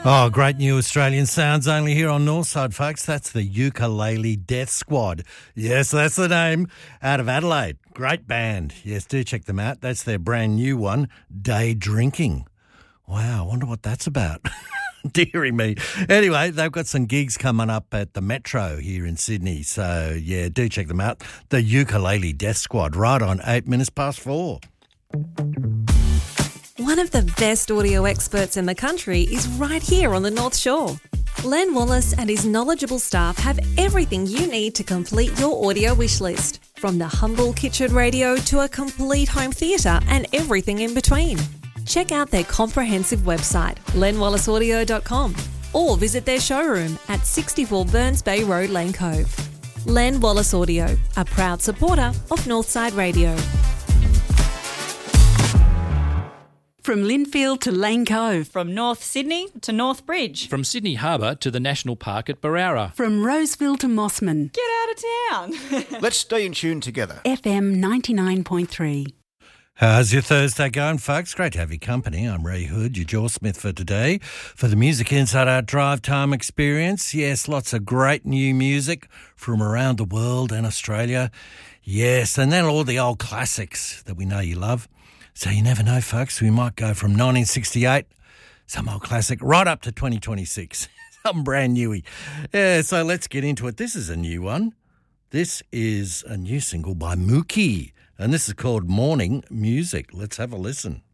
Oh, great new Australian sounds only here on Northside, folks. That's the Ukulele Death Squad. Yes, that's the name. Out of Adelaide. Great band. Yes, do check them out. That's their brand new one, Day Drinking. Wow, I wonder what that's about. Deary me. Anyway, they've got some gigs coming up at the Metro here in Sydney. So, yeah, do check them out. The Ukulele Death Squad, right on 4:08. One of the best audio experts in the country is right here on the North Shore. Len Wallace and his knowledgeable staff have everything you need to complete your audio wish list, from the humble kitchen radio to a complete home theatre and everything in between. Check out their comprehensive website, lenwallaceaudio.com, or visit their showroom at 64 Burns Bay Road, Lane Cove. Len Wallace Audio, a proud supporter of Northside Radio. From Linfield to Lane Cove. From North Sydney to North Bridge. From Sydney Harbour to the National Park at Barara. From Roseville to Mossman. Get out of town. Let's stay in tune together. FM 99.3. How's your Thursday going, folks? Great to have your company. I'm Ray Hood, your Jaw Smith for today. For the Music Inside Our Drive Time experience, yes, lots of great new music from around the world and Australia. Yes, and then all the old classics that we know you love. So you never know, folks. We might go from 1968, some old classic, right up to 2026. Some brand newy. Yeah, so let's get into it. This is a new one. This is a new single by Mookie, and this is called Morning Music. Let's have a listen.